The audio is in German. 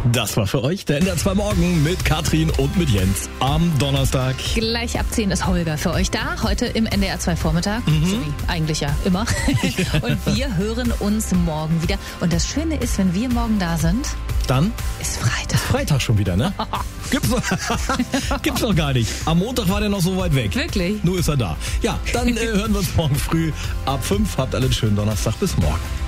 Das war für euch der NDR 2 Morgen mit Katrin und mit Jens am Donnerstag. Gleich ab 10 ist Holger für euch da, heute im NDR 2 Vormittag, so wie eigentlich ja immer. Und wir hören uns morgen wieder. Und das Schöne ist, wenn wir morgen da sind, dann ist Freitag. Freitag schon wieder, ne? Gibt's noch gar nicht. Am Montag war der noch so weit weg. Wirklich? Nur ist er da. Ja, dann hören wir uns morgen früh ab 5. Habt alle einen schönen Donnerstag. Bis morgen.